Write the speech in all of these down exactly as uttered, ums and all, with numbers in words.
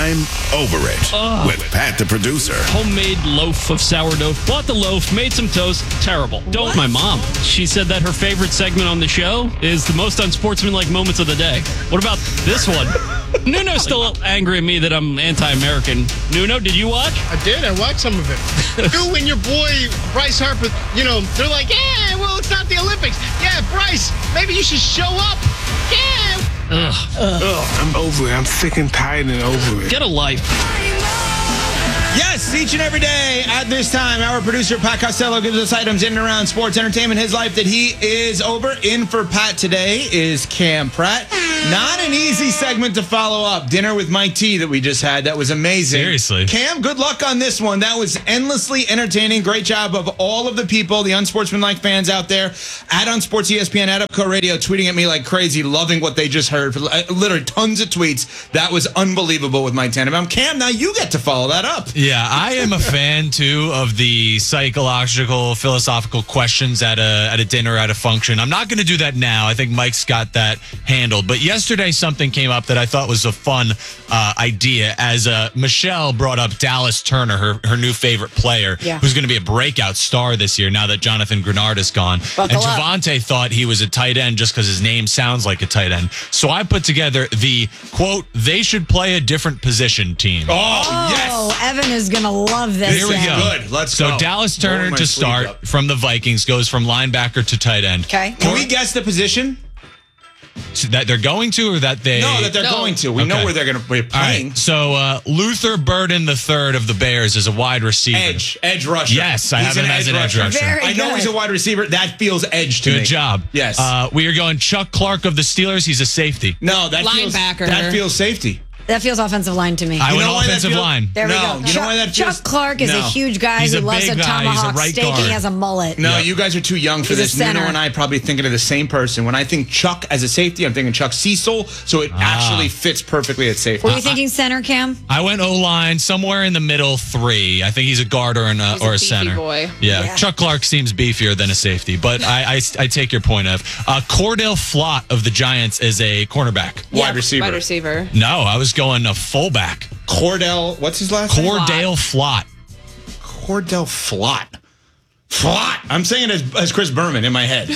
I'm over it Ugh. with Pat the producer. Homemade loaf of sourdough. Bought the loaf, made some toast. Terrible. Don't. My mom. She said that her favorite segment on the show is the most unsportsmanlike moments of the day. What about this one? Nuno's still angry at me that I'm anti-American. Nuno, did you watch? I did. I watched some of it. You and your boy, Bryce Harper, you know, they're like, yeah, well, it's not the Olympics. Yeah, Bryce, maybe you should show up. Yeah. Ugh. Ugh, I'm over it. I'm sick and tired and over it. Get a life. Yes, each and every day at this time, our producer, Pat Costello, gives us items in and around sports, entertainment, his life that he is over. In for Pat today is Cam Pratt. Not an easy segment to follow up. Dinner with Mike T that we just had. That was amazing. Seriously. Cam, good luck on this one. That was endlessly entertaining. Great job of all of the people, the unsportsmanlike fans out there at Unsports E S P N, at Upco Radio, tweeting at me like crazy, loving what they just heard. Literally tons of tweets. That was unbelievable with Mike Tannenbaum. Cam, now you get to follow that up. Yeah, I am a fan, too, of the psychological, philosophical questions at a at a dinner, at a function. I'm not going to do that now. I think Mike's got that handled. But yesterday, something came up that I thought was a fun uh, idea as uh, Michelle brought up Dallas Turner, her, her new favorite player, Yeah. who's going to be a breakout star this year now that Jonathan Grenard is gone. Buckle and up. Javante thought he was a tight end just because his name sounds like a tight end. So I put together the, quote, they should play a different position team. Oh, Oh, yes. Evan is going to love this. Here we now. go. Good. Let's so go. Dallas Rolling Turner my to sleeve start up. from the Vikings goes from linebacker to tight end. Okay. Can we guess the position? That they're going to, or that they? No, that they're No. going to. We know Okay. where they're going to be All playing. right. So uh, Luther Burden the third of the Bears is a wide receiver. Edge, edge rusher. Yes, I He's have him as an edge rusher. Very I know good. he's a wide receiver. That feels edge to me. Good job. Yes. Uh, we are going Chuck Clark of the Steelers. He's a safety. no, that feels Linebacker. that feels safety. That feels offensive line to me. I You went know why that offensive feels- line. there no, we go. you know Chuck, why that feels- Chuck Clark is No. a huge guy He's who a loves a big guy. He's a tomahawk right steak and guard. he has a mullet. No, Yep. you guys are too young for He's a this. Nuno center. and I probably thinking of the same person. When I think Chuck as a safety, I'm thinking Chuck Cecil. So it actually fits perfectly at safety. Were you thinking center, Cam? I went O-line, somewhere in the middle three. I think he's a guard or, an, uh, He's a or a beefy center. boy. Yeah. Yeah. Chuck Clark seems beefier than a safety, but I, I, I take your point of. Uh, Cordell Flott of the Giants is a cornerback. Wide receiver. Wide receiver. No, I was going a fullback. Cordell, what's his last name? Cordell Flott. Cordell Flott. Flott. I'm saying it as, as Chris Berman in my head.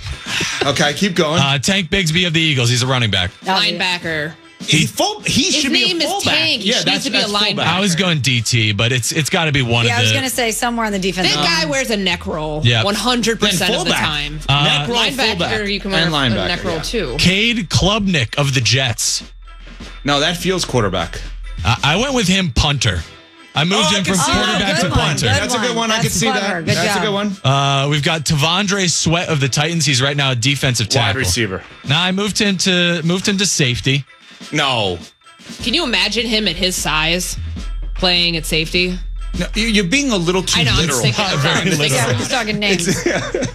Okay, keep going. Uh, Tank Bigsby of the Eagles. He's a running back. Linebacker. he full, he His should be name a is fullback. Tank. He Yeah, needs that's, to be a that's fullback. I was going D T, but it's it's got to be one Yeah, I of was the. going to say somewhere on the defense. That guy wears a neck roll. Yeah. one hundred percent Then of the fullback. time. Uh, Neck roll, Linebacker, fullback. you can wear and a linebacker, neck roll yeah. too. Cade Klubnik of the Jets. No, that feels quarterback. I, I went with him punter. I moved Oh, I him can from see that. quarterback good to one, punter. good That's a good one. I That's can see clever. that. Good That's job. a good one. Uh, we've got Tavondre Sweat of the Titans. He's right now a defensive tackle. Wide receiver. Now I moved him to moved him to safety. No. Can you imagine him at his size playing at safety? No, you- you're being a little too I know, I'm literal. thinking- I'm Very thinking- literal. Yeah, we're just talking names.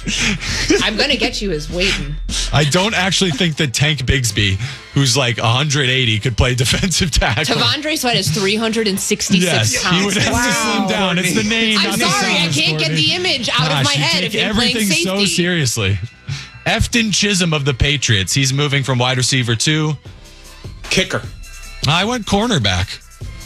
I'm going to get you as waiting. I don't actually think that Tank Bigsby, who's like one hundred eighty, could play defensive tackle. Tavondre Sweat is three hundred sixty-six Yes, pounds. he would have to Wow. slim down. It's the name. I'm not the sorry, I size, can't get Courtney. the image out Gosh, of my you head take of him playing everything safety. so seriously. Efton Chisholm of the Patriots. He's moving from wide receiver to. Kicker. I went cornerback.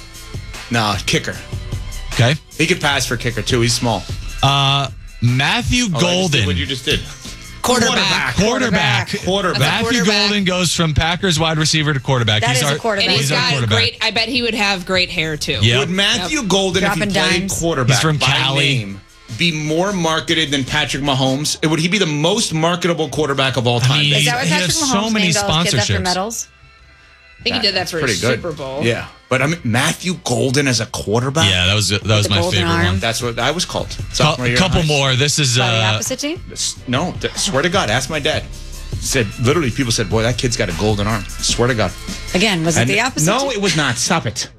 No, kicker. Okay. He could pass for kicker too. He's small. Uh, Matthew Oh, I just did Golden. what you just did. Quarterback. Quarterback. Quarterback. That's a Matthew quarterback. Golden goes from Packers wide receiver to quarterback. That he's is a our, quarterback. And he's our got quarterback. great, I bet he would have great hair too. Yeah. Would Matthew Golden, if he Dropping played dimes. quarterback He's from by Cali. name, be more marketed than Patrick Mahomes? Would he be the most marketable quarterback of all time? mean, Is that what He has Patrick so Mahomes many named all his kids after sponsorships. medals? I think he did that That's for pretty his good. Super Bowl. Yeah, but I mean Matthew Golden as a quarterback. Yeah, that was that was the my golden favorite arm. one. That's what I was called. A Sophomore year in couple high school. more. This is By the uh, opposite team? No, th- swear to God, ask my dad. Said literally, people said, "Boy, that kid's got a golden arm." Swear to God. Again, was it And- the opposite No, team? it was not. Stop it.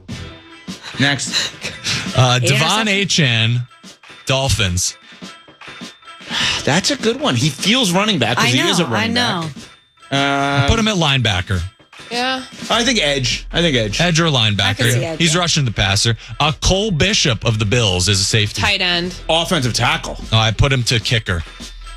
Next, uh, Eight Devon interceptions. Achan, Dolphins. that's a good one. He feels running back I because know, he is a I running know. back. Uh, Put him at linebacker. Yeah. I think edge. I think edge. Edge or I can linebacker. see edge, He's yeah. rushing the passer. Uh, Cole Bishop of the Bills is a safety. Tight end. Offensive tackle. Oh, I put him to kicker.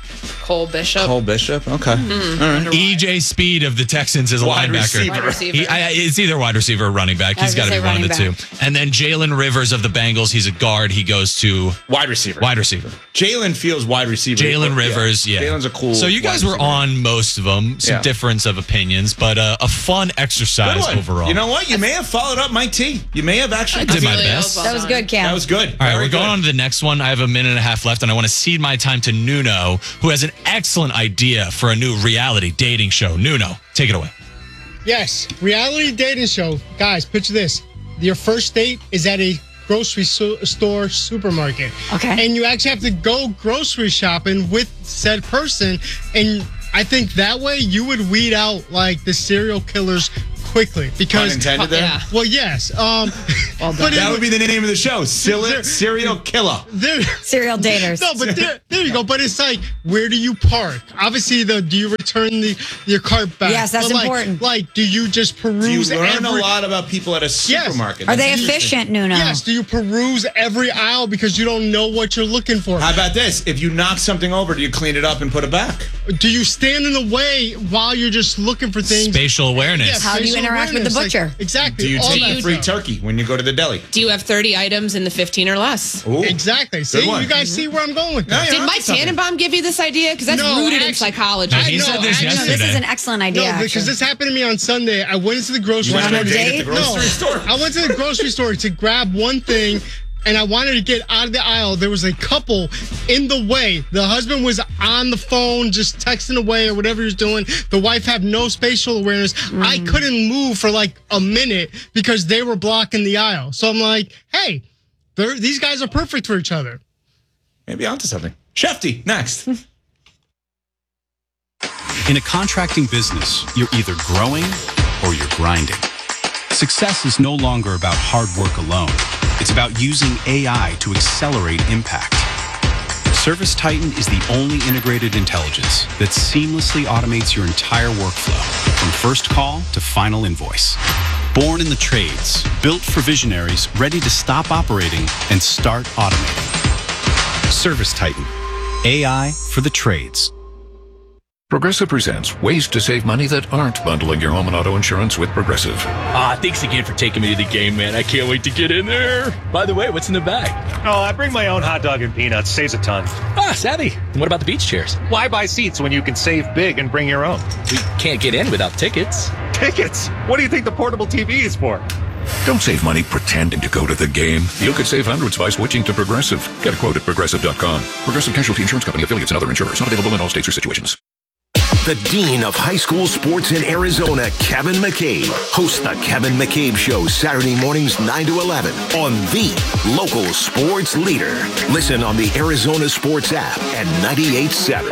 Cole Bishop. Cole Bishop. Okay. Mm-hmm. All right. E J Speed of the Texans is a Wide linebacker. receiver. Wide receiver. He, I, it's either wide receiver or running back. I was He's got to gonna be say one of the running two. And then Jalen Rivers of the Bengals. He's a guard. He goes to Wide receiver. wide receiver. Jalen feels wide receiver. Jalen Rivers, yeah. Jalen's a cool. So you guys wide were receiver. on most of them. Some Yeah. difference of opinions, but uh, a fun Good exercise one. overall. You know what? You may have followed up Mike T. You may have actually. I did my Really, best. well That was done. good, Cam. That was good. All right, Very we're going good. on to the next one. I have a minute and a half left, and I want to cede my time to Nuno, who has an excellent idea for a new reality dating show. Nuno, take it away. Yes, reality dating show. Guys, picture this. Your first date is at a grocery so- store supermarket. Okay. And you actually have to go grocery shopping with said person. And I think that way you would weed out like the serial killers quickly. Pun Because intended there. Yeah. well, yes. Um but That it- would be the name of the show. Serial, serial killer. there, Serial daters. no, but there, there you go. But it's like, where do you park? Obviously, the do you return the your cart back? Yes, that's But, like- important. Like, do you just Do you peruse learn every? a lot about people at a supermarket? Are they That's interesting. efficient, Nuno? Yes. Do you peruse every aisle because you don't know what you're looking for? How about this? If you knock something over, do you clean it up and put it back? Do you stand in the way while you're just looking for things? Spatial awareness. Yes, How do you spatial interact with the awareness, butcher? like, exactly. Do you all take that a free stuff. turkey when you go to the deli? Do you have thirty items in the fifteen or less? Ooh. Exactly. See, one. you guys see where I'm going with No, this. you're Did onto Mike something. Tannenbaum give you this idea? Because that's No, rooted in actually- psychology. No, he I said know, this actually- No, yesterday. this is an excellent idea. No, because actually. this happened to me on Sunday. I went into the grocery You went store. on a date at the date? grocery No, store. I went to the grocery store to grab one thing, and I wanted to get out of the aisle. There was a couple in the way. The husband was on the phone, just texting away or whatever he was doing. The wife had no spatial awareness. I couldn't move for like a minute because they were blocking the aisle. So I'm like, hey, they're, these guys are perfect for each other. Maybe onto something. Shefty, next. In a contracting business, you're either growing or you're grinding. Success is no longer about hard work alone. It's about using A I to accelerate impact. Service Titan is the only integrated intelligence that seamlessly automates your entire workflow, from first call to final invoice. Born in the trades, built for visionaries ready to stop operating and start automating. Service Titan, A I for the trades. Progressive presents ways to save money that aren't bundling your home and auto insurance with Progressive. Ah, thanks again for taking me to the game, man. I can't wait to get in there. By the way, what's in the bag? Oh, I bring my own hot dog and peanuts. Saves a ton. Ah, savvy. And what about the beach chairs? Why buy seats when you can save big and bring your own? We can't get in without tickets. Tickets? What do you think the portable T V is for? Don't save money pretending to go to the game. You could save hundreds by switching to Progressive. Get a quote at progressive dot com. Progressive Casualty Insurance Company, affiliates, and other insurers. Not available in all states or situations. The Dean of High School Sports in Arizona, Kevin McCabe, hosts the Kevin McCabe Show Saturday mornings nine to eleven on the local sports leader. Listen on the Arizona Sports app at ninety-eight point seven.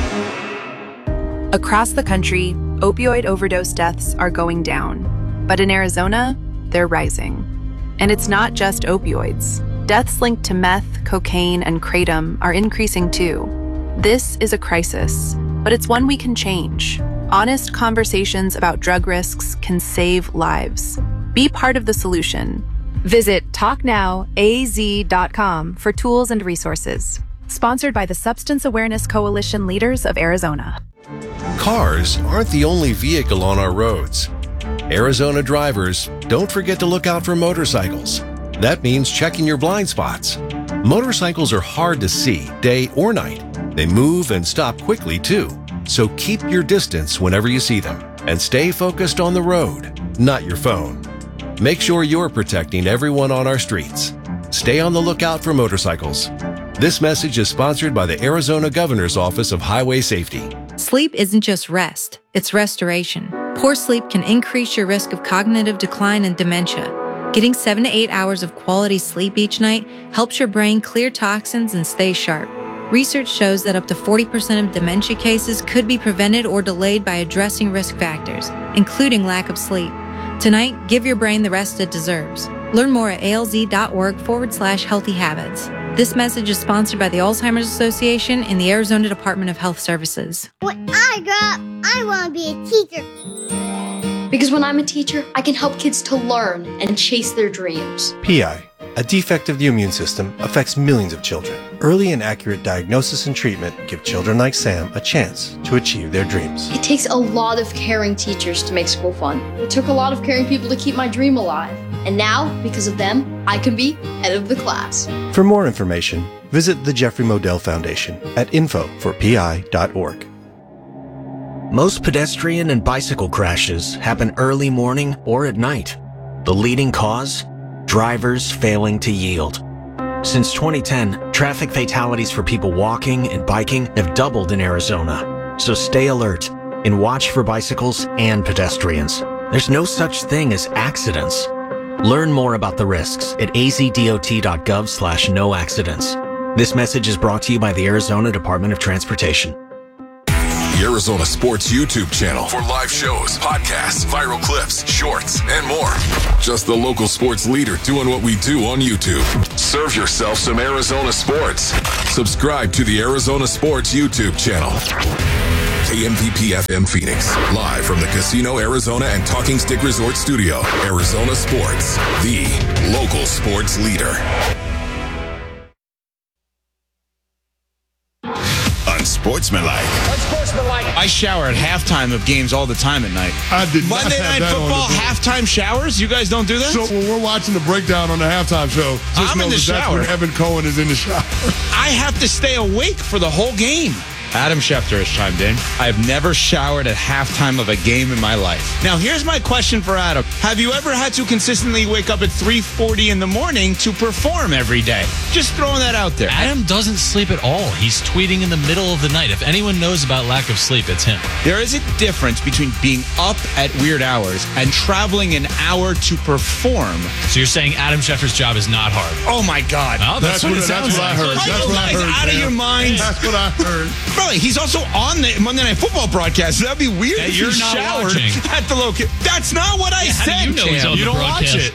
Across the country, opioid overdose deaths are going down. But in Arizona, they're rising. And it's not just opioids. Deaths linked to meth, cocaine, and kratom are increasing too. This is a crisis, but it's one we can change. Honest conversations about drug risks can save lives. Be part of the solution. Visit talk now A Z dot com for tools and resources. Sponsored by the Substance Awareness Coalition Leaders of Arizona. Cars aren't the only vehicle on our roads. Arizona drivers, don't forget to look out for motorcycles. That means checking your blind spots. Motorcycles are hard to see, day or night. They move and stop quickly, too. So keep your distance whenever you see them. And stay focused on the road, not your phone. Make sure you're protecting everyone on our streets. Stay on the lookout for motorcycles. This message is sponsored by the Arizona Governor's Office of Highway Safety. Sleep isn't just rest, it's restoration. Poor sleep can increase your risk of cognitive decline and dementia. Getting seven to eight hours of quality sleep each night helps your brain clear toxins and stay sharp. Research shows that up to forty percent of dementia cases could be prevented or delayed by addressing risk factors, including lack of sleep. Tonight, give your brain the rest it deserves. Learn more at alz.org forward slash healthy habits. This message is sponsored by the Alzheimer's Association and the Arizona Department of Health Services. When I grow up, I want to be a teacher. Because when I'm a teacher, I can help kids to learn and chase their dreams. P I, a defect of the immune system, affects millions of children. Early and accurate diagnosis and treatment give children like Sam a chance to achieve their dreams. It takes a lot of caring teachers to make school fun. It took a lot of caring people to keep my dream alive. And now, because of them, I can be head of the class. For more information, visit the Jeffrey Modell Foundation at info for p i dot org. Most pedestrian and bicycle crashes happen early morning or at night. The leading cause? Drivers failing to yield. Since twenty ten, traffic fatalities for people walking and biking have doubled in Arizona. So stay alert and watch for bicycles and pedestrians. There's no such thing as accidents. Learn more about the risks at azdot.gov slash no accidents. This message is brought to you by the Arizona Department of Transportation. The Arizona Sports YouTube channel for live shows, podcasts, viral clips, shorts, and more. Just the local sports leader doing what we do on YouTube. Serve yourself some Arizona sports. Subscribe to the Arizona Sports YouTube channel. K M V P F M Phoenix, live from the Casino Arizona and Talking Stick Resort Studio. Arizona Sports, the local sports leader. Unsportsmanlike. Unsportsmanlike. I shower at halftime of games all the time at night. I did not Monday have Night that on Football the board. halftime showers? You guys don't do that? So when we're watching the breakdown on the halftime show, just I'm know in the that shower. That's when Evan Cohen is in the shower. I have to stay awake for the whole game. Adam Schefter has chimed in. I've never showered at halftime of a game in my life. Now, here's my question for Adam. Have you ever had to consistently wake up at three forty in the morning to perform every day? Just throwing that out there. Adam doesn't sleep at all. He's tweeting in the middle of the night. If anyone knows about lack of sleep, it's him. There is a difference between being up at weird hours and traveling an hour to perform. So you're saying Adam Schefter's job is not hard? Oh, my God. Oh, that's, That's what, what- it sounds that's what I like. heard. Are That's you what I guys heard, out of Sam. your minds? That's what I heard. Really, he's also on the Monday Night Football broadcast. That'd be weird That if you're he not showered watching. at the location. That's not what I Yeah, how do said, you know he's Cam. on You the don't watch broadcast?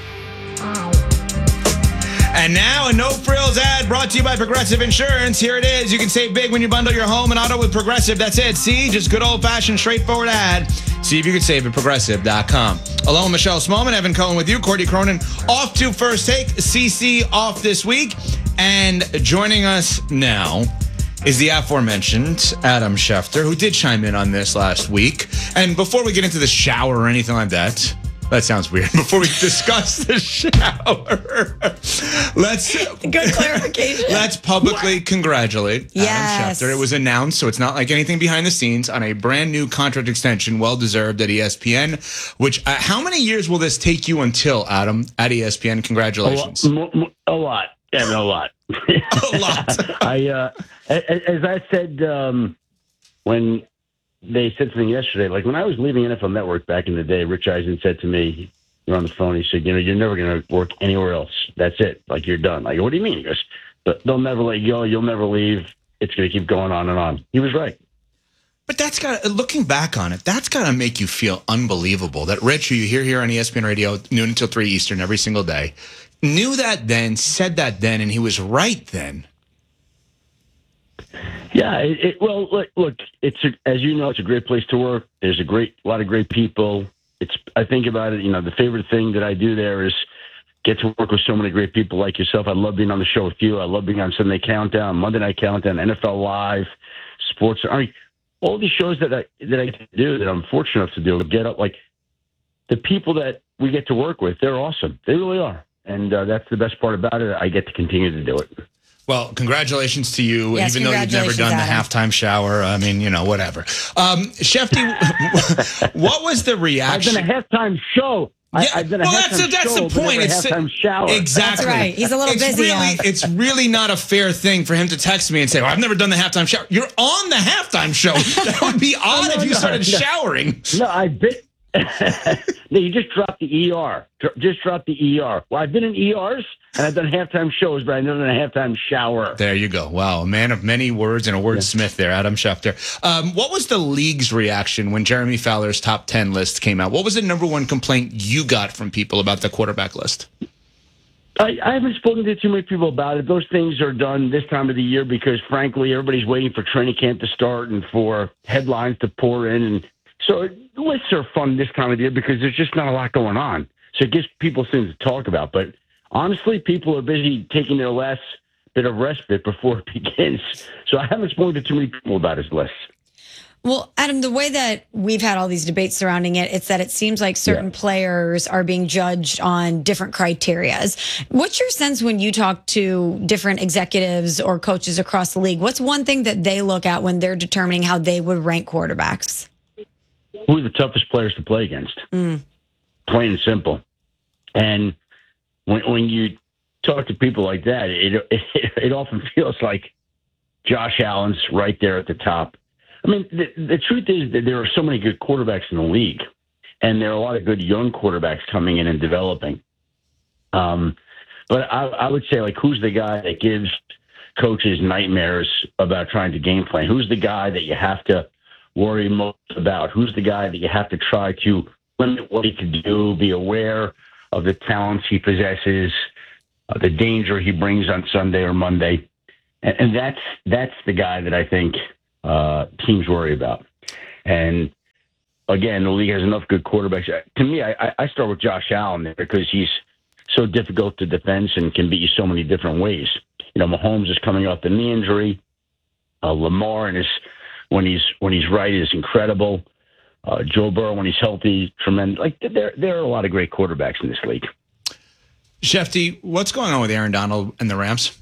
it. And now a no frills ad brought to you by Progressive Insurance. Here it is. You can save big when you bundle your home and auto with Progressive. That's it. See, just good old fashioned straightforward ad. See if you can save at progressive dot com. Along with Michelle Smallman, Evan Cohen with you, Courtney Cronin off to First Take, C C off this week, and joining us now is the aforementioned Adam Schefter, who did chime in on this last week. And before we get into the shower or anything like that, that sounds weird. Before we discuss the shower, let's Good clarification. let's publicly congratulate Yes. Adam Schefter. It was announced, so it's not like anything behind the scenes, on a brand new contract extension, well deserved at E S P N. Which, uh, how many years will this take you until, Adam, at E S P N? Congratulations. A lot. A lot. Yeah, a lot. A lot. I, uh, a- as I said, um, when they said something yesterday, like when I was leaving N F L Network back in the day, Rich Eisen said to me, you're on the phone, he said, you know, you're never going to work anywhere else. That's it. Like, you're done. Like, what do you mean? He goes, but they'll never let you go. You'll never leave. It's going to keep going on and on. He was right. But that's got, looking back on it, that's got to make you feel unbelievable that Rich, who you hear here on E S P N Radio, noon until three Eastern every single day, knew that then, said that then, and he was right then. Yeah, it, it, well, look, look, it's a, as you know, it's a great place to work. There's a great, a lot of great people. It's, I think about it, you know, the favorite thing that I do there is get to work with so many great people like yourself. I love being on the show with you. I love being on Sunday Countdown, Monday Night Countdown, N F L Live, Sports. I mean, all these shows that I that I get to do, that I'm fortunate enough to do, get up, like the people that we get to work with, they're awesome. They really are. And uh, that's the best part about it. I get to continue to do it. Well, congratulations to you, Yes, even though you've never done the Adam. halftime shower. I mean, you know, whatever. Um, Shefty, what was the I've reaction? been a halftime show. I, Yeah, I've been a well, halftime that's the, that's show, the but point. never a It's halftime shower. Exactly. That's right. He's a little it's busy, Really, Ev. it's really not a fair thing for him to text me and say, well, I've never done the halftime shower. You're on the halftime show. That would be odd no, if you no, started no. showering. No, I've been. No, you just dropped the E R. Dr- Just dropped the E R. Well, I've been in E Rs and I've done halftime shows, but I've never done a halftime shower. There you go. Wow. A man of many words and a wordsmith there, Adam Schefter. Um, what was the league's reaction when Jeremy Fowler's top ten list came out? What was the number one complaint you got from people about the quarterback list? I, I haven't spoken to too many people about it. Those things are done this time of the year because, frankly, everybody's waiting for training camp to start and for headlines to pour in. And so lists are fun this time of the year because there's just not a lot going on. So it gives people things to talk about. But honestly, people are busy taking their last bit of respite before it begins. So I haven't spoken to too many people about his list. Well, Adam, the way that we've had all these debates surrounding it, it's that it seems like certain yeah. players are being judged on different criterias. What's your sense when you talk to different executives or coaches across the league? What's one thing that they look at when they're determining how they would rank quarterbacks? Who are the toughest players to play against? Mm. Plain and simple. And when, when you talk to people like that, it, it it often feels like Josh Allen's right there at the top. I mean, the, the truth is that there are so many good quarterbacks in the league, and there are a lot of good young quarterbacks coming in and developing. Um, but I, I would say, like, who's the guy that gives coaches nightmares about trying to game plan? Who's the guy that you have to worry most about? Who's the guy that you have to try to limit what he can do, be aware of the talents he possesses, uh, the danger he brings on Sunday or Monday? And, and that's that's the guy that I think uh, teams worry about. And again, the league has enough good quarterbacks. To me, I, I start with Josh Allen there because he's so difficult to defend and can beat you so many different ways. You know, Mahomes is coming off the knee injury. Uh, Lamar and his when he's when he's right is incredible. Uh, Joe Burrow when he's healthy, tremendous. Like there, there are a lot of great quarterbacks in this league. Shefty, what's going on with Aaron Donald and the Rams?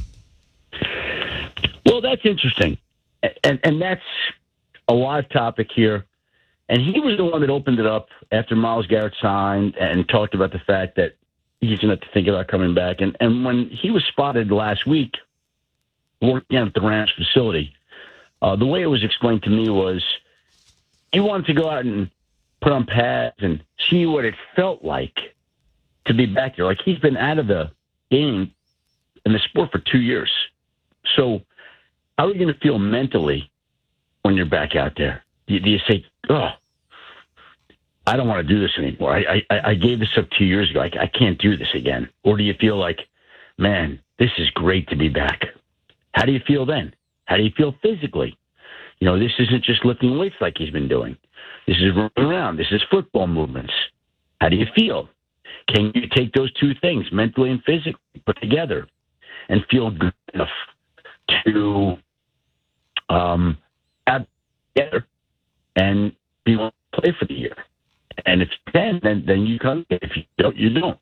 Well, that's interesting, and and that's a live topic here. And he was the one that opened it up after Myles Garrett signed and talked about the fact that he's going to have to think about coming back. And and when he was spotted last week working at the Rams facility, uh, the way it was explained to me was he wanted to go out and put on pads and see what it felt like to be back there. Like, he's been out of the game in the sport for two years. So how are you going to feel mentally when you're back out there? Do you, do you say, oh, I don't want to do this anymore. I, I, I gave this up two years ago. I, I can't do this again. Or do you feel like, man, this is great to be back? How do you feel then? How do you feel physically? You know, this isn't just lifting weights like he's been doing. This is running around. This is football movements. How do you feel? Can you take those two things, mentally and physically, put together and feel good enough to um, add together and be able to play for the year? And if you can, then, then you come. If you don't, you don't.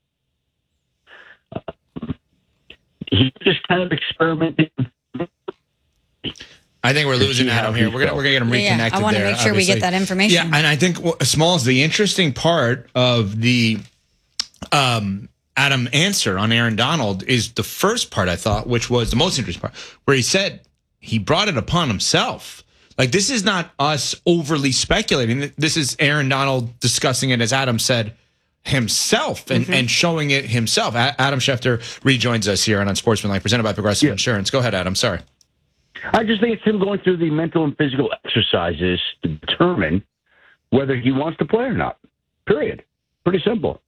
Uh, he just kind of experimented. I think we're losing Adam here. We're gonna we're gonna get him reconnected. Yeah, I want to there, make sure obviously. we get that information. Yeah, and I think well, Smalls, the interesting part of the um, Adam answer on Aaron Donald is the first part, I thought, which was the most interesting part, where he said he brought it upon himself. Like, this is not us overly speculating. This is Aaron Donald discussing it, as Adam said, himself and, mm-hmm. and showing it himself. A- Adam Schefter rejoins us here on Unsportsmanlike, presented by Progressive yeah. Insurance. Go ahead, Adam. Sorry. I just think it's him going through the mental and physical exercises to determine whether he wants to play or not. Period. Pretty simple.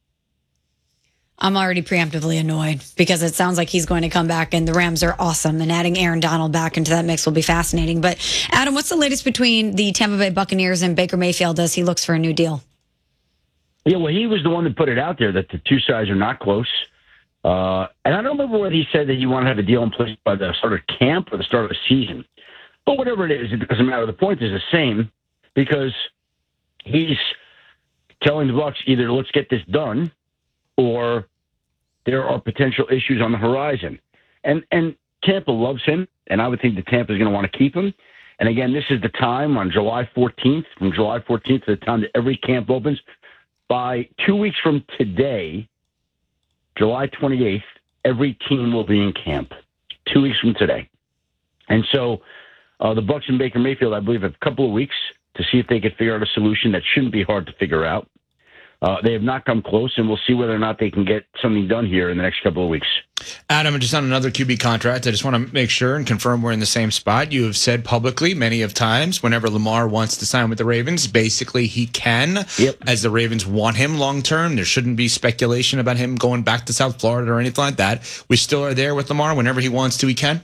I'm already preemptively annoyed because it sounds like he's going to come back and the Rams are awesome, and adding Aaron Donald back into that mix will be fascinating. But Adam, what's the latest between the Tampa Bay Buccaneers and Baker Mayfield as he looks for a new deal? Yeah, well, he was the one that put it out there that the two sides are not close. Uh, and I don't remember whether he said that he wanted to have a deal in place by the start of camp or the start of the season. But whatever it is, it doesn't matter. The point is the same because he's telling the Bucs either let's get this done or there are potential issues on the horizon. And and Tampa loves him, and I would think that Tampa is going to want to keep him. And again, this is the time on July fourteenth, from July fourteenth to the time that every camp opens. By two weeks from today, July twenty-eighth, every team will be in camp. Two weeks from today. And so uh, the Bucs and Baker Mayfield, I believe, have a couple of weeks to see if they could figure out a solution that shouldn't be hard to figure out. Uh, they have not come close, and we'll see whether or not they can get something done here in the next couple of weeks. Adam, just on another Q B contract, I just want to make sure and confirm we're in the same spot. You have said publicly many of times whenever Lamar wants to sign with the Ravens, basically he can, yep. as the Ravens want him long-term. There shouldn't be speculation about him going back to South Florida or anything like that. We still are there with Lamar. Whenever he wants to, he can?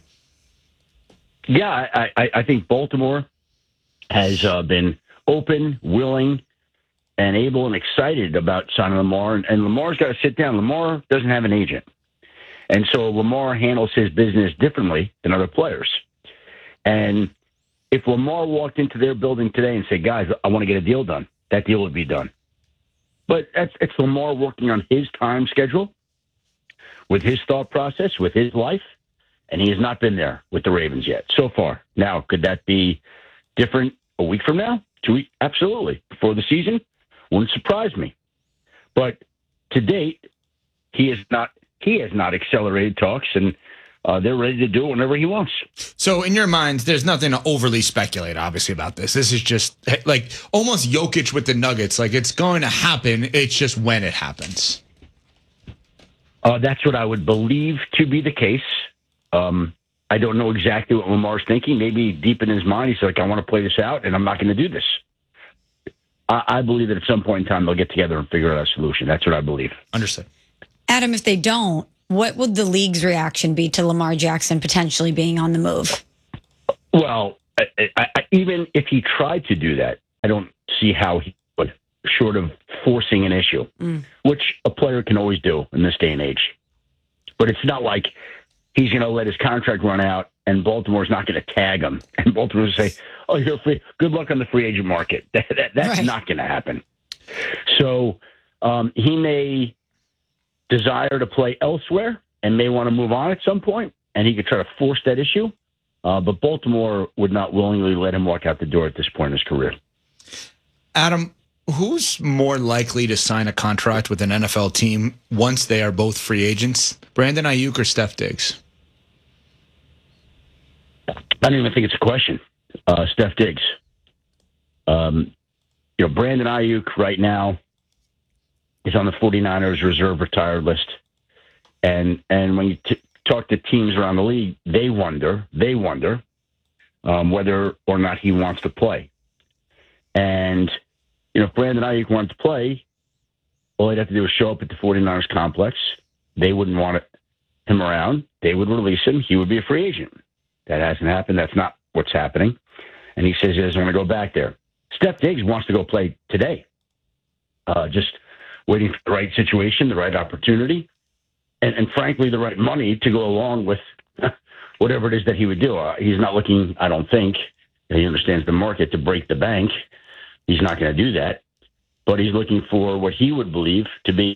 Yeah, I, I, I think Baltimore has uh, been open, willing, and able and excited about signing Lamar. And, and Lamar's got to sit down. Lamar doesn't have an agent. And so Lamar handles his business differently than other players. And if Lamar walked into their building today and said, guys, I want to get a deal done, that deal would be done. But that's, it's Lamar working on his time schedule, with his thought process, with his life, and he has not been there with the Ravens yet so far. Now, could that be different a week from now? Two weeks? Absolutely. Before the season? Wouldn't surprise me. But to date, he has not he has not accelerated talks, and uh, they're ready to do it whenever he wants. So in your mind, there's nothing to overly speculate, obviously, about this. This is just like almost Jokic with the Nuggets. Like, it's going to happen. It's just when it happens. Uh, that's what I would believe to be the case. Um, I don't know exactly what Lamar's thinking. Maybe deep in his mind, he's like, I want to play this out, and I'm not going to do this. I, I believe that at some point in time, they'll get together and figure out a solution. That's what I believe. Understood. Adam, if they don't, what would the league's reaction be to Lamar Jackson potentially being on the move? Well, I, I, I, even if he tried to do that, I don't see how he would, short of forcing an issue, mm. which a player can always do in this day and age. But it's not like he's going to let his contract run out and Baltimore's not going to tag him. And Baltimore's say, oh, you're free. Good luck on the free agent market. That, that, that's right. Not going to happen. So um, he may desire to play elsewhere and may want to move on at some point, and he could try to force that issue. Uh, but Baltimore would not willingly let him walk out the door at this point in his career. Adam, who's more likely to sign a contract with an N F L team once they are both free agents? Brandon Ayuk or Steph Diggs? I don't even think it's a question. Uh, Steph Diggs. Um, you know, Brandon Ayuk right now is on the 49ers reserve retired list. And and when you t- talk to teams around the league, they wonder, they wonder um, whether or not he wants to play. And, you know, if Brandon Ayuk wanted to play, all he'd have to do is show up at the 49ers complex. They wouldn't want him around. They would release him. He would be a free agent. That hasn't happened. That's not what's happening. And he says he doesn't want to go back there. Steph Diggs wants to go play today. Uh, just waiting for the right situation, the right opportunity, and, and frankly, the right money to go along with whatever it is that he would do. Uh, he's not looking, I don't think, he understands the market, to break the bank. He's not going to do that. But he's looking for what he would believe to be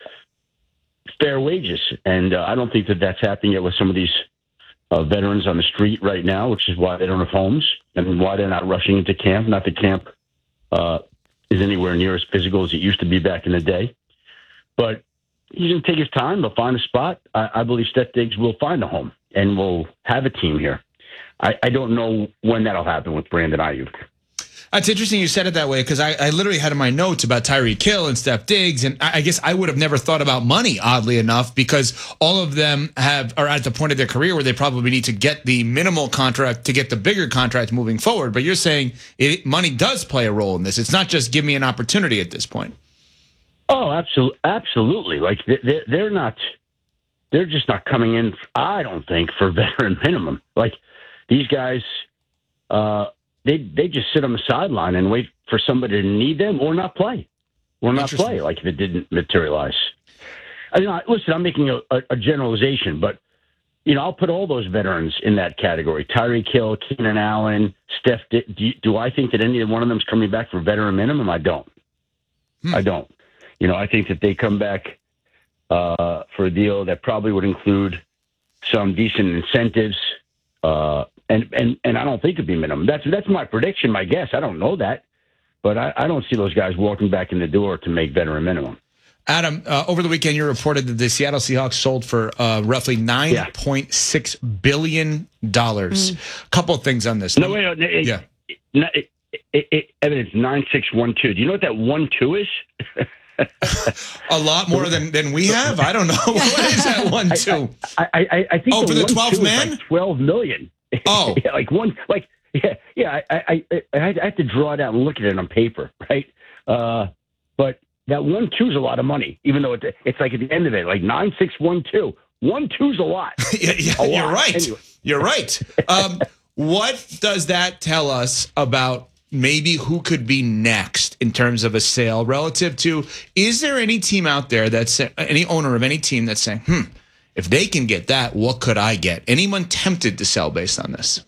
fair wages. And uh, I don't think that that's happening yet with some of these uh, veterans on the street right now, which is why they don't have homes and why they're not rushing into camp. Not that camp uh, is anywhere near as physical as it used to be back in the day. But he's going to take his time. He'll find a spot. I, I believe Steph Diggs will find a home and will have a team here. I, I don't know when that'll happen with Brandon Ayuk. It's interesting you said it that way, because I, I literally had in my notes about Tyreek Hill and Steph Diggs, and I, I guess I would have never thought about money, oddly enough, because all of them have are at the point of their career where they probably need to get the minimal contract to get the bigger contract moving forward. But you're saying it, money does play a role in this. It's not just give me an opportunity at this point. Oh, absolutely, absolutely. Like they're, they're not, they're just not coming in. I don't think for veteran minimum. Like these guys. Uh, They they just sit on the sideline and wait for somebody to need them or not play, or not play. Like if it didn't materialize. I mean, listen, I'm making a, a, a generalization, but you know, I'll put all those veterans in that category: Tyreek Hill, Keenan Allen, Steph. Do, you, do I think that any one of them is coming back for veteran minimum? I don't. Hmm. I don't. You know, I think that they come back uh, for a deal that probably would include some decent incentives. Uh, And, and and I don't think it'd be minimum. That's that's my prediction, my guess. I don't know that, but I, I don't see those guys walking back in the door to make veteran minimum. Adam, uh, over the weekend, you reported that the Seattle Seahawks sold for uh, roughly nine point six billion dollars. A mm. couple of things on this. No, wait, no, it, yeah. It, it, it, it, Evan, it's nine six one two. Do you know what that one two is? A lot more than, than we have? I don't know. What is that one two? I, I, I, I think oh, for the twelfth man? Like twelve million. Oh, yeah, like one, like yeah, yeah. I, I, I, I have to draw it out and look at it on paper, right? Uh, but that one two is a lot of money, even though it's it's like at the end of it, like nine six one two. One two's a lot. yeah, yeah, a you're lot. right. Anyway. You're right. Um, what does that tell us about maybe who could be next in terms of a sale relative to? Is there any team out there that's any owner of any team that's saying, hmm? If they can get that, what could I get? Anyone tempted to sell based on this?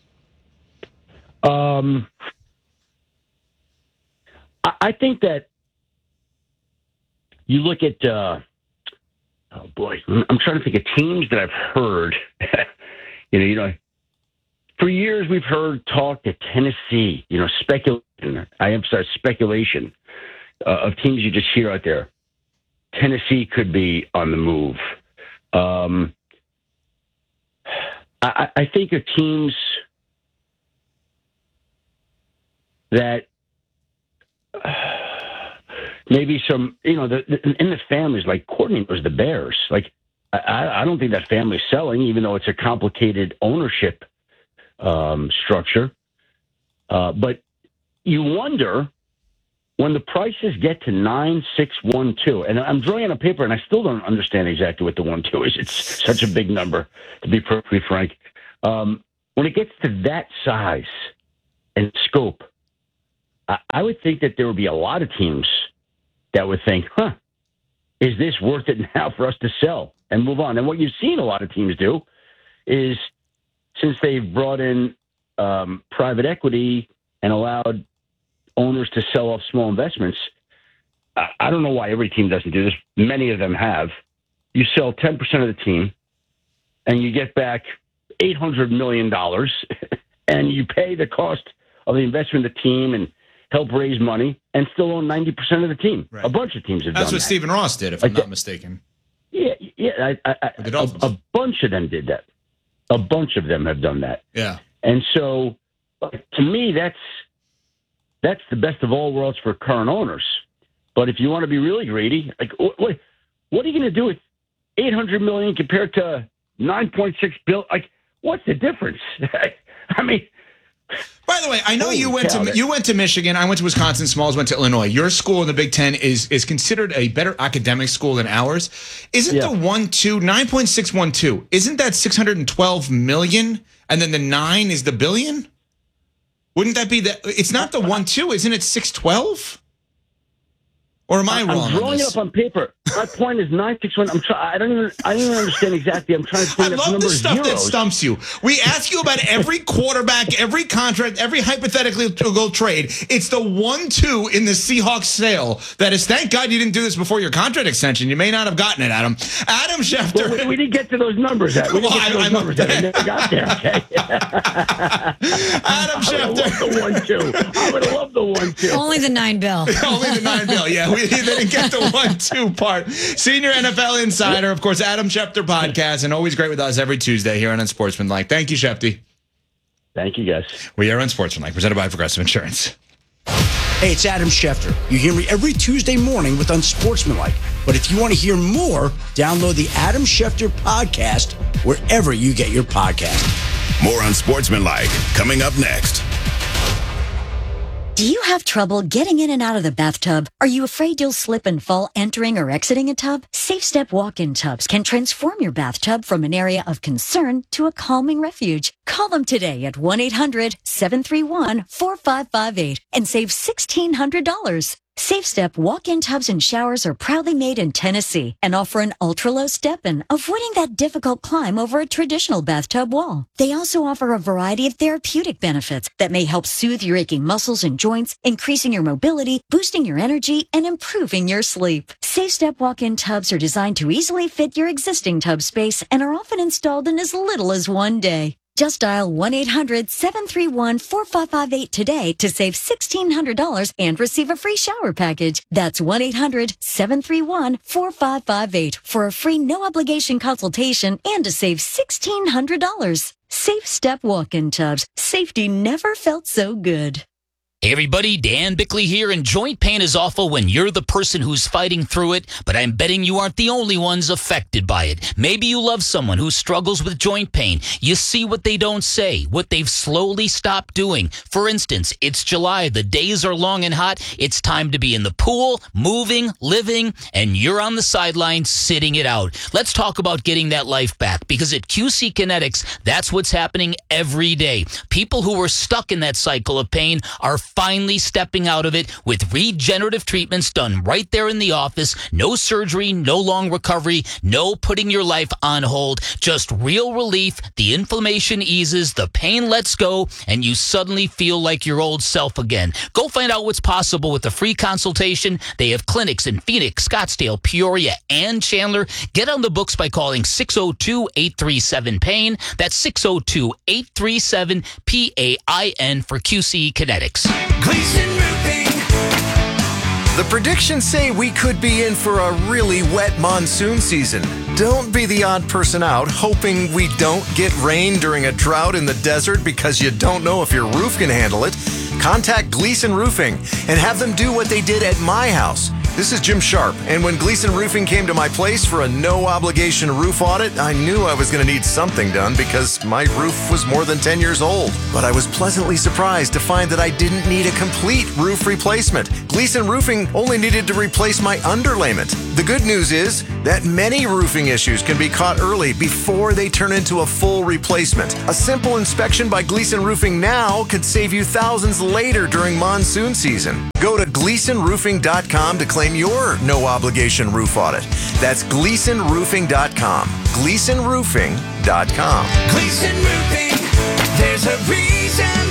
Um, I, I think that you look at, uh, oh boy, I'm trying to think of teams that I've heard. you know, you know, for years we've heard talk to Tennessee. You know, speculation. I emphasize speculation uh, of teams you just hear out there. Tennessee could be on the move. Um, I, I think of teams that uh, maybe some, you know, the, the, in the families, like Courtney was the Bears. Like, I, I don't think that family's selling, even though it's a complicated ownership um, structure. Uh, but you wonder when the prices get to nine six one two, and I'm drawing on a paper, and I still don't understand exactly what the one two is. It's such a big number, to be perfectly frank. Um, when it gets to that size and scope, I, I would think that there would be a lot of teams that would think, huh, is this worth it now for us to sell and move on? And what you've seen a lot of teams do is, since they've brought in um, private equity and allowed owners to sell off small investments, I, I don't know why every team doesn't do this. Many of them have. You sell ten percent of the team, and you get back eight hundred million dollars, and you pay the cost of the investment of the team and help raise money, and still own ninety percent of the team. Right. A bunch of teams have That's done that. what Stephen Ross did, if Like I'm not that- mistaken. Yeah, yeah. I, I, I, a, a bunch of them did that. A bunch of them have done that. Yeah. And so, to me, that's that's the best of all worlds for current owners. But if you want to be really greedy, like what what, what are you going to do with eight hundred million compared to nine point six billion? Like, what's the difference? I mean. By the way, I know Holy you went cow, to that- you went to Michigan. I went to Wisconsin. Smalls went to Illinois. Your school in the Big Ten is is considered a better academic school than ours. Isn't Yeah. the one two nine point six one two? Isn't that six hundred and twelve million? And then the nine is the billion. Wouldn't that be the? It's not the one two, isn't it? Six twelve. Or am I I'm wrong on drawing this? it up on paper. My point is nine six one. I'm try- I don't even. I don't even understand exactly. I'm trying to I think of the love number the of stuff that zeros. stumps you. We ask you about every quarterback, every contract, every hypothetically to go trade. It's the one two in the Seahawks sale that is. Thank God you didn't do this before your contract extension. You may not have gotten it, Adam. Adam Schefter. Well, we, we didn't get to those numbers. Yet. We didn't Well, get to those I- I'm- numbers. Yet. I never got there. Okay. Adam I would love the one two. I would love the one two. Only the nine bill. Only the nine bill. Yeah, we they didn't get the one two part. Senior N F L insider, of course, Adam Schefter podcast, and always great with us every Tuesday here on Unsportsmanlike. Thank you, Shefty. Thank you, guys. We are Unsportsmanlike, presented by Progressive Insurance. Hey, it's Adam Schefter. You hear me every Tuesday morning with Unsportsmanlike. But if you want to hear more, download the Adam Schefter podcast wherever you get your podcast. More Unsportsmanlike coming up next. Do you have trouble getting in and out of the bathtub? Are you afraid you'll slip and fall entering or exiting a tub? Safe Step walk-in tubs can transform your bathtub from an area of concern to a calming refuge. Call them today at one eight hundred seven three one four five five eight and save sixteen hundred dollars. Safe Step walk-in tubs and showers are proudly made in Tennessee and offer an ultra-low step-in, avoiding that difficult climb over a traditional bathtub wall. They also offer a variety of therapeutic benefits that may help soothe your aching muscles and joints, increasing your mobility, boosting your energy, and improving your sleep. Safe Step walk-in tubs are designed to easily fit your existing tub space and are often installed in as little as one day. Just dial one eight hundred seven three one four five five eight today to save sixteen hundred dollars and receive a free shower package. That's one eight hundred seven three one four five five eight for a free no-obligation consultation and to save sixteen hundred dollars. Safe Step walk-in tubs. Safety never felt so good. Hey everybody, Dan Bickley here, and joint pain is awful when you're the person who's fighting through it, but I'm betting you aren't the only ones affected by it. Maybe you love someone who struggles with joint pain. You see what they don't say, what they've slowly stopped doing. For instance, it's July, the days are long and hot, it's time to be in the pool, moving, living, and you're on the sideline sitting it out. Let's talk about getting that life back, because at Q C Kinetics, that's what's happening every day. People who were stuck in that cycle of pain are finally stepping out of it with regenerative treatments done right there in the office. No surgery, no long recovery, no putting your life on hold. Just real relief. The inflammation eases, the pain lets go, and you suddenly feel like your old self again. Go find out what's possible with a free consultation. They have clinics in Phoenix, Scottsdale, Peoria, and Chandler. Get on the books by calling six oh two, eight three seven, pain. That's six oh two, eight three seven, P A I N for Q C Kinetics. Gleason Roofing. The predictions say we could be in for a really wet monsoon season. Don't be the odd person out hoping we don't get rain during a drought in the desert because you don't know if your roof can handle it. Contact Gleason Roofing and have them do what they did at my house. This is Jim Sharp, and when Gleason Roofing came to my place for a no-obligation roof audit, I knew I was going to need something done because my roof was more than ten years old. But I was pleasantly surprised to find that I didn't need a complete roof replacement. Gleason Roofing only needed to replace my underlayment. The good news is that many roofing issues can be caught early before they turn into a full replacement. A simple inspection by Gleason Roofing now could save you thousands later during monsoon season. Go to Gleason Roofing dot com to claim your no-obligation roof audit. That's Gleason Roofing dot com. Gleason Roofing dot com. Gleason Roofing, there's a reason